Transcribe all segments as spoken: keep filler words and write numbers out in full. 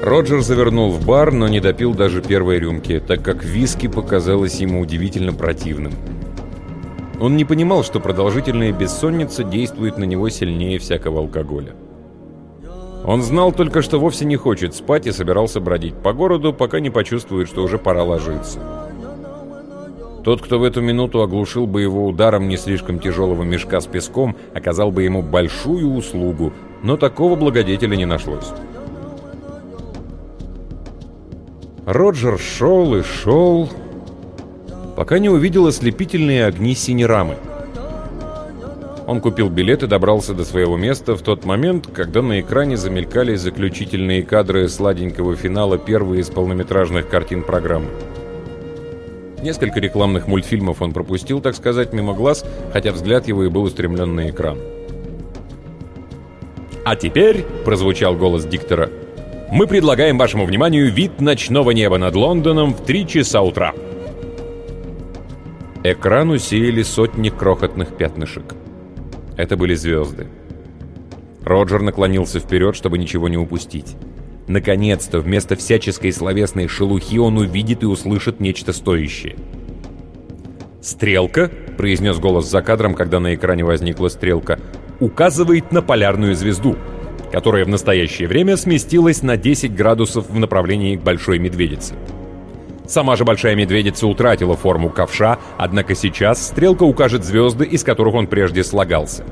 Роджер завернул в бар, но не допил даже первой рюмки, так как виски показалось ему удивительно противным. Он не понимал, что продолжительная бессонница действует на него сильнее всякого алкоголя. Он знал только, что вовсе не хочет спать и собирался бродить по городу, пока не почувствует, что уже пора ложиться. Тот, кто в эту минуту оглушил бы его ударом не слишком тяжелого мешка с песком, оказал бы ему большую услугу, но такого благодетеля не нашлось. Роджер шел и шел, пока не увидел ослепительные огни Синерамы. Он купил билет и добрался до своего места в тот момент, когда на экране замелькали заключительные кадры сладенького финала первой из полнометражных картин программы. Несколько рекламных мультфильмов он пропустил, так сказать, мимо глаз, хотя взгляд его и был устремлен на экран. «А теперь», — прозвучал голос диктора, — «мы предлагаем вашему вниманию вид ночного неба над Лондоном в три часа утра». Экран усеяли сотни крохотных пятнышек. Это были звезды. Роджер наклонился вперед, чтобы ничего не упустить. Наконец-то, вместо всяческой словесной шелухи он увидит и услышит нечто стоящее. «Стрелка», — произнес голос за кадром, когда на экране возникла стрелка, «указывает на полярную звезду, которая в настоящее время сместилась на десять градусов в направлении к Большой Медведице. Сама же Большая Медведица утратила форму ковша, однако сейчас стрелка укажет звезды, из которых он прежде слагался».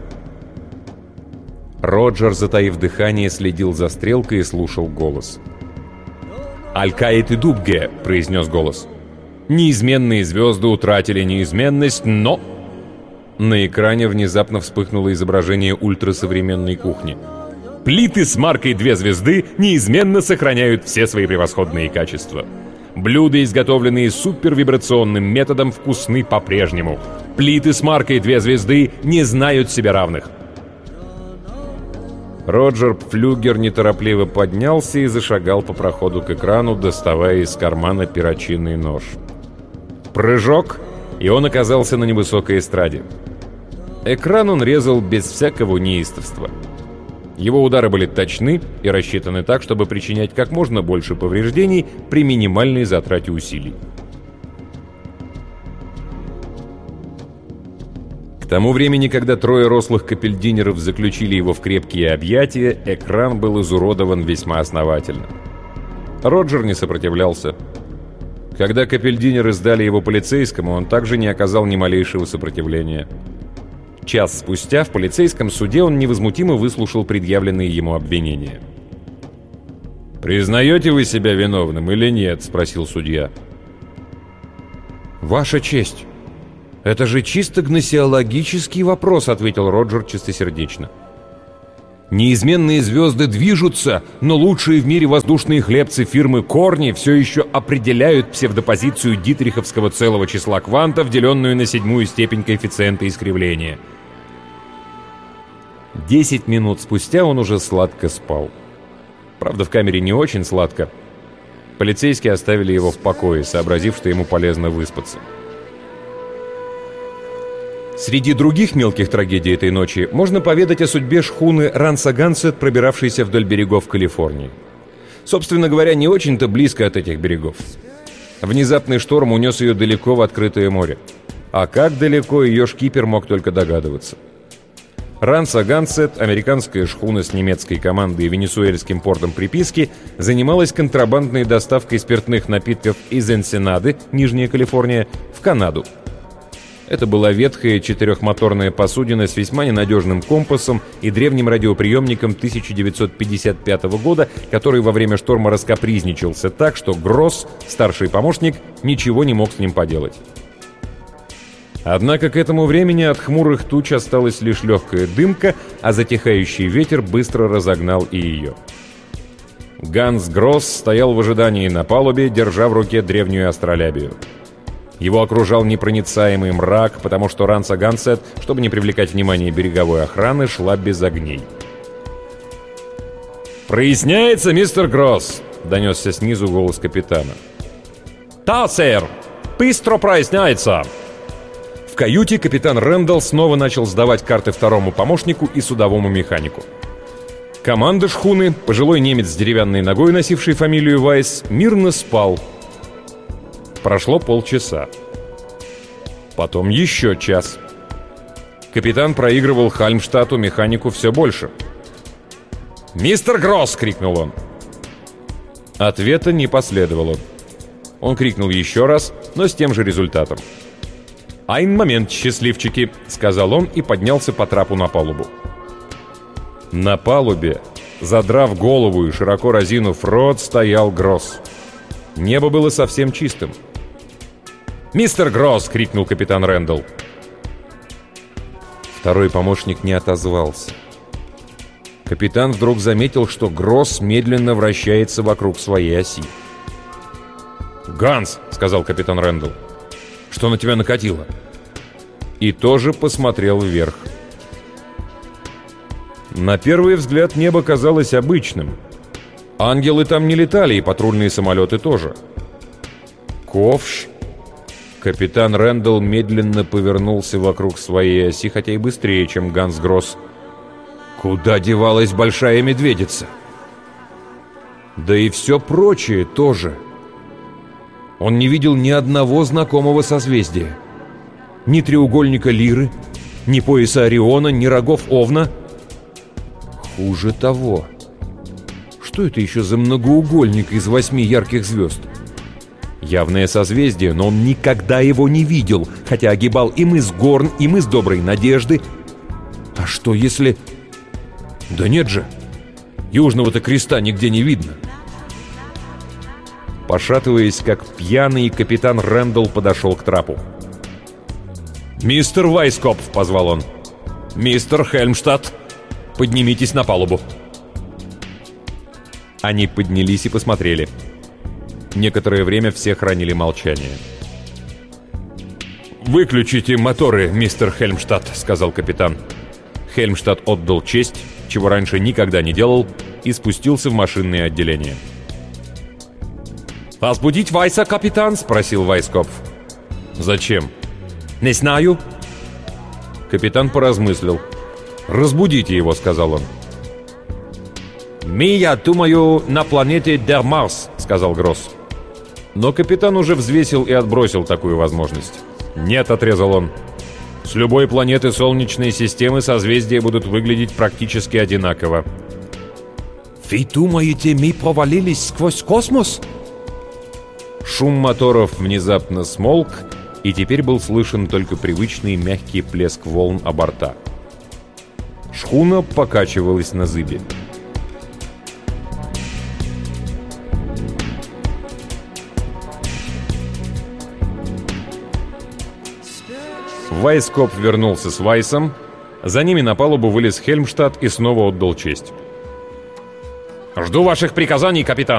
Роджер, затаив дыхание, следил за стрелкой и слушал голос. «Аль-Каид и Дубге», — произнес голос. «Неизменные звезды утратили неизменность, но...» На экране внезапно вспыхнуло изображение ультрасовременной кухни. «Плиты с маркой «Две звезды» неизменно сохраняют все свои превосходные качества. Блюда, изготовленные супервибрационным методом, вкусны по-прежнему. Плиты с маркой «Две звезды» не знают себе равных». Роджер Пфлюгер неторопливо поднялся и зашагал по проходу к экрану, доставая из кармана перочинный нож. Прыжок, и он оказался на невысокой эстраде. Экран он резал без всякого неистовства. Его удары были точны и рассчитаны так, чтобы причинять как можно больше повреждений при минимальной затрате усилий. К тому времени, когда трое рослых капельдинеров заключили его в крепкие объятия, экран был изуродован весьма основательно. Роджер не сопротивлялся. Когда капельдинеры сдали его полицейскому, он также не оказал ни малейшего сопротивления. Час спустя в полицейском суде он невозмутимо выслушал предъявленные ему обвинения. «Признаете вы себя виновным или нет?» — спросил судья. «Ваша честь, это же чисто гносеологический вопрос», — ответил Роджер чистосердечно. «Неизменные звезды движутся, но лучшие в мире воздушные хлебцы фирмы Корни все еще определяют псевдопозицию дитриховского целого числа квантов, деленную на седьмую степень коэффициента искривления». Десять минут спустя он уже сладко спал. Правда, в камере не очень сладко. Полицейские оставили его в покое, сообразив, что ему полезно выспаться. Среди других мелких трагедий этой ночи можно поведать о судьбе шхуны Рансагансет, пробиравшейся вдоль берегов Калифорнии. Собственно говоря, не очень-то близко от этих берегов. Внезапный шторм унес ее далеко в открытое море. А как далеко, ее шкипер мог только догадываться. Рансагансет, американская шхуна с немецкой командой и венесуэльским портом приписки, занималась контрабандной доставкой спиртных напитков из Энсенады, Нижняя Калифорния, в Канаду. Это была ветхая четырехмоторная посудина с весьма ненадежным компасом и древним радиоприемником тысяча девятьсот пятьдесят пятого года, который во время шторма раскапризничался так, что Гросс, старший помощник, ничего не мог с ним поделать. Однако к этому времени от хмурых туч осталась лишь легкая дымка, а затихающий ветер быстро разогнал и ее. Ганс Гросс стоял в ожидании на палубе, держа в руке древнюю астролябию. Его окружал непроницаемый мрак, потому что Рансагансет, чтобы не привлекать внимание береговой охраны, шла без огней. «Проясняется, мистер Гросс!» — донесся снизу голос капитана. «Да, сэр! Быстро проясняется!» В каюте капитан Рэндалл снова начал сдавать карты второму помощнику и судовому механику. Команда шхуны, пожилой немец с деревянной ногой, носивший фамилию Вайс, мирно спал. Прошло полчаса. Потом еще час. Капитан проигрывал Хальмштадту механику все больше. «Мистер Гросс!» — крикнул он. Ответа не последовало. Он крикнул еще раз, но с тем же результатом. «Айн момент, счастливчики!» — сказал он и поднялся по трапу на палубу. На палубе, задрав голову и широко разинув рот, стоял Гросс. Небо было совсем чистым. «Мистер Гросс!» — крикнул капитан Рэндалл. Второй помощник не отозвался. Капитан вдруг заметил, что Гросс медленно вращается вокруг своей оси. «Ганс!» — сказал капитан Рэндалл. «Что на тебя накатило?» И тоже посмотрел вверх. На первый взгляд небо казалось обычным. Ангелы там не летали, и патрульные самолеты тоже. Ковш. Капитан Рэндалл медленно повернулся вокруг своей оси, хотя и быстрее, чем Ганс Гросс. Куда девалась большая медведица? Да и все прочее тоже. Он не видел ни одного знакомого созвездия. Ни треугольника Лиры, ни пояса Ориона, ни рогов Овна. Хуже того. Что это еще за многоугольник из восьми ярких звезд? Явное созвездие, но он никогда его не видел, хотя огибал и мыс Горн, и мыс Доброй Надежды. А что если... Да нет же, Южного-то креста нигде не видно. Пошатываясь, как пьяный, капитан Рэндалл подошел к трапу. «Мистер Вайскопф!» — позвал он. «Мистер Хельмштадт! Поднимитесь на палубу!» Они поднялись и посмотрели. Некоторое время все хранили молчание. «Выключите моторы, мистер Хельмштадт», — сказал капитан. Хельмштадт отдал честь, чего раньше никогда не делал, и спустился в машинное отделение. «Разбудить Вайса, капитан?» — спросил Вайскопф. «Зачем?» «Не знаю». Капитан поразмыслил. «Разбудите его», — сказал он. «Мы, я думаю, на планете Дер Марс», — сказал Гросс. Но капитан уже взвесил и отбросил такую возможность. «Нет», — отрезал он. «С любой планеты Солнечной системы созвездия будут выглядеть практически одинаково». «Вы думаете, мы провалились сквозь космос?» Шум моторов внезапно смолк, и теперь был слышен только привычный мягкий плеск волн о борта. Шхуна покачивалась на зыбе. Вайскопф вернулся с Вайсом. За ними на палубу вылез Хельмштадт и снова отдал честь. «Жду ваших приказаний, капитан!»